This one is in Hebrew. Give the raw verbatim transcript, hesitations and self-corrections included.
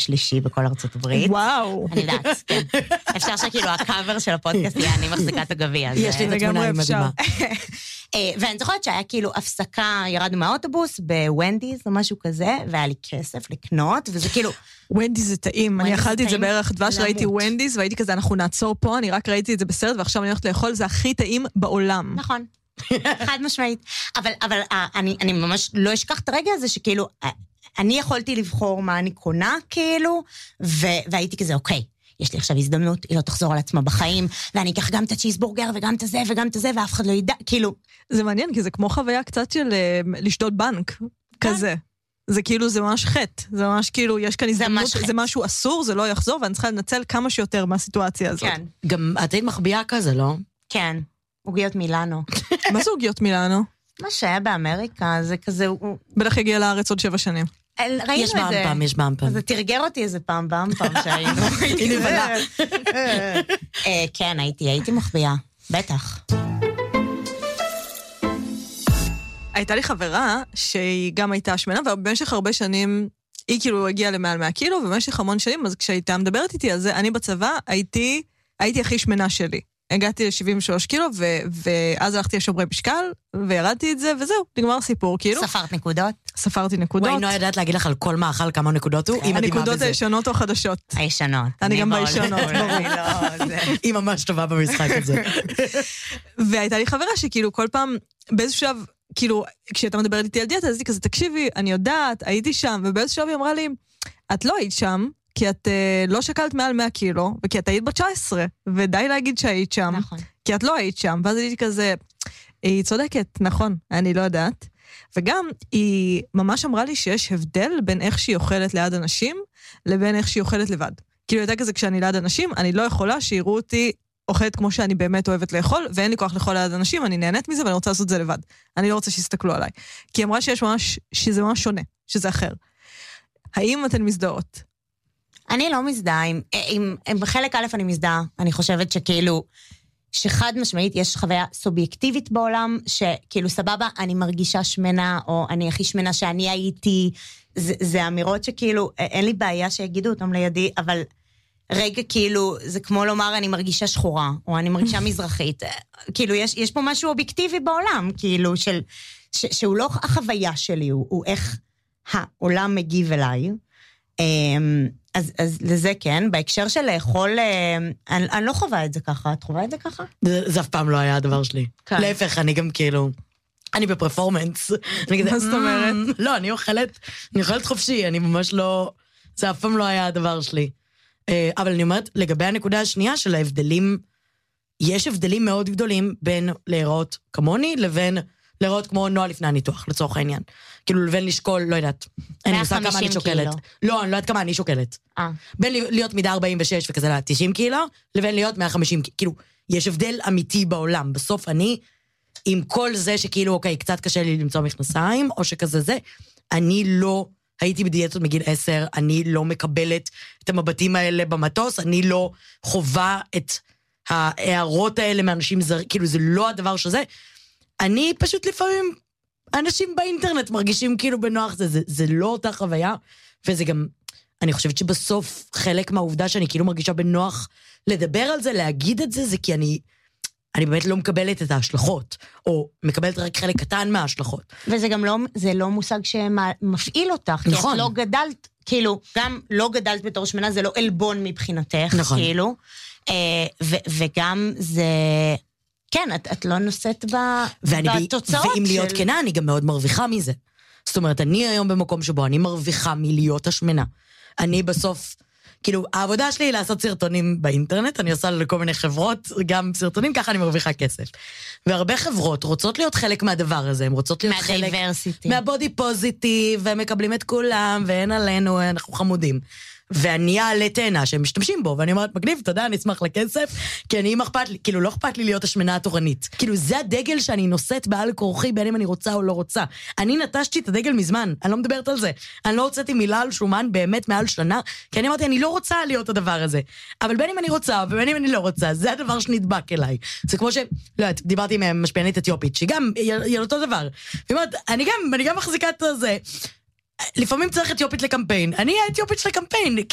שלישי בכל ארצות הברית. וואו. אני יודעת, כן. אפשר שכאילו הקאבר של הפודקאסט יהיה, אני מחזיקה את הגביע. יש לי את התמונה עם מדהימה. ואני זוכרת שהיה כאילו הפסקה, ירדנו מהאוטובוס בוונדיז או משהו כזה, והיה לי כסף לקנות, וזה כאילו... ונדיז זה טעים, אני אכלתי את זה בערך דבש, ראיתי ונדיז, והייתי כזה, אנחנו נעצור פה, אני רק ראיתי את זה בסרט, ועכשיו אני הולכת לאכול, זה הכי טעים בעולם. נכון, חד משמעית. אבל, אבל אני, אני ממש לא אשכח את הרגע הזה, שכאילו, אני יכולתי לבחור מה אני קונה, כאילו, והייתי כזה, אוקיי, יש לי עכשיו הזדמנות, היא לא תחזור על עצמה בחיים, ואני אקח גם את הצ'יזבורגר, וגם את זה, וגם את זה, ואף אחד לא ידע, כאילו... זה מעניין, כי זה כמו חוויה קצת של לשדוד בנק, כזה. זה כאילו, זה ממש חטא. זה ממש כאילו, יש כאן הזדמנות, זה משהו אסור, זה לא יחזור, ואני צריכה לנצל כמה שיותר מהסיטואציה הזאת. כן. גם את היית מחביאה כזה, לא? כן. עוגיות מילאנו. מה זה עוגיות מילאנו? מה שהיה באמריקה, זה כזה... בטח הגיע לארץ עוד שבע שנים. יש באמפם, יש באמפם. זה תרגר אותי איזה פעם באמפם שהיינו. היא נבלה. כן, הייתי, הייתי מחביאה. בטח. הייתה לי חברה שהיא גם הייתה שמנה, ובמשך הרבה שנים היא כאילו הגיעה למעל מאה קילו, ובמשך המון שנים, אז כשהייתה מדברת איתי על זה, אני בצבא הייתי, הייתי הכי שמנה שלי. הגעתי ל-שבעים ושלוש קילו, ו- ואז הלכתי לשומרי משקל, וירדתי את זה, וזהו, נגמר סיפור, כאילו. ספרת נקודות? ספרתי נקודות. וואי, נועה יודעת להגיד לך על כל מאכל כמה נקודות הוא? הנקודות הישנות או חדשות? הישנות. אני גם בישנות, ברור. היא ממש טובה במשחק הזה. והייתה לי חברה שכאילו כל פעם, באיזשהו שלב, כאילו, כשאתה מדברת איתי על דיאטה, אז הייתי כזה, תקשיבי, אני יודעת, הייתי שם, ובאיזשהו שלב היא אמרה לי, את לא היית שם, כי את uh, לא שקלת מעל מאה קילו, וכי את היית בת תשע עשרה, ודי להגיד שהיית שם, נכון. כי את לא היית שם, ואז הייתי כזה, היא צודקת, נכון, אני לא יודעת, וגם היא ממש אמרה לי שיש הבדל בין איך שהיא אוכלת ליד אנשים, לבין איך שהיא אוכלת לבד. כאילו הייתה כזה, כשאני ליד אנשים, אני לא יכולה שיראו אותי אוכלת כמו שאני באמת אוהבת לאכול, ואין לי כוח לאכול ליד אנשים, אני נהנית מזה, ואני רוצה לעשות את זה לבד. אני לא רוצה שיסתכלו עליי. כי היא אמרה שיש ממש, שזה ממש שונה, שזה אחר. האם אתן מזדהות? אני לא מזדהה, עם, עם, עם חלק א' אני מזדהה, אני חושבת שכאילו, שחד משמעית יש חוויה סובייקטיבית בעולם, שכאילו סבבה, אני מרגישה שמנה, או אני הכי שמנה שאני הייתי, זה, זה אמירות שכאילו, אין לי בעיה שיגידו אותם לידי, אבל רגע כאילו, זה כמו לומר, אני מרגישה שחורה, או אני מרגישה מזרחית, כאילו יש, יש פה משהו אובייקטיבי בעולם, כאילו, של, ש, שהוא לא החוויה שלי, הוא, הוא איך העולם מגיב אליי, אז, אז לזה כן, בהקשר של לאכול, אני, אני לא חווה את זה ככה, את חווה את זה ככה? זה, זה אף פעם לא היה הדבר שלי. כן. להפך, אני גם כאילו, אני בפרפורמנס. מה זאת אומרת? לא, אני אוכלת, אני אוכלת חופשי, אני ממש לא, זה אף פעם לא היה הדבר שלי. אבל אני אומרת, לגבי הנקודה השנייה של ההבדלים, יש הבדלים מאוד גדולים בין להיראות כמוני, לבין להיראות כמו נועה לפני הניתוח, לצורך העניין. כאילו, לבין לשקול, לא יודעת, אני עושה כמה אני שוקלת. לא, אני לא יודעת כמה אני שוקלת. בין להיות מידה ארבעים ושש וכזה, תשעים קילו, לבין להיות מאה וחמישים, כאילו, יש הבדל אמיתי בעולם. בסוף אני, עם כל זה שכאילו, אוקיי, קצת קשה לי למצוא מכנסיים, או שכזה זה, אני לא... הייתי בדיאטות מגיל עשר, אני לא מקבלת את המבטים האלה במטוס, אני לא חובה את ההערות האלה מאנשים זר, כאילו זה לא הדבר שזה. אני פשוט לפעמים, אנשים באינטרנט מרגישים כאילו בנוח, זה, זה, זה לא אותה חוויה, וזה גם, אני חושבת שבסוף חלק מהעובדה שאני כאילו מרגישה בנוח לדבר על זה, להגיד את זה, זה כי אני... אני באמת לא מקבלת את ההשלכות, או מקבלת רק חלק קטן מההשלכות. וזה גם לא, זה לא מושג שמפעיל אותך, נכון. כי את לא גדלת, כאילו, גם לא גדלת בתור שמנה, זה לא אלבון מבחינתך, נכון. כאילו, ו- וגם זה, כן, את, את לא נושאת בתוצאות ואם להיות של... כנה, אני גם מאוד מרוויחה מזה. זאת אומרת, אני היום במקום שבו אני מרוויחה מלהיות השמנה. אני בסוף... כאילו, העבודה שלי היא לעשות סרטונים באינטרנט, אני עושה לכל מיני חברות, גם סרטונים, ככה אני מרוויחה כסף. והרבה חברות רוצות להיות חלק מהדבר הזה, הן רוצות להיות חלק... מהבודי פוזיטיב, והם מקבלים את כולם, ואין עלינו, אנחנו חמודים. ואני אעלה תאנה שהם משתמשים בו, ואני אומרת, מגניב, תודה, אני אשמח לכסף, כי אני, אם אכפת לי, כאילו, לא אכפת לי להיות השמנה התורנית. כאילו, זה הדגל שאני נושאת בעל כורחי, בין אם אני רוצה או לא רוצה. אני נטשתי את הדגל מזמן, אני לא מדברת על זה. אני לא הוצאתי מילה על שומן באמת מעל שנה, כי אני אמרתי, אני לא רוצה להיות הדבר הזה. אבל בין אם אני רוצה, ובין אם אני לא רוצה, זה הדבר שנדבק אליי. זה כמו ש... לא, דיברתי עם משפיענית אתיופית, שגם, היא אותו דבר. והיא אומרת, אני גם, אני גם מחזיקה את זה. לפעמים צריך אתיופית לקמפיין. אני האתיופית של הקמפיין,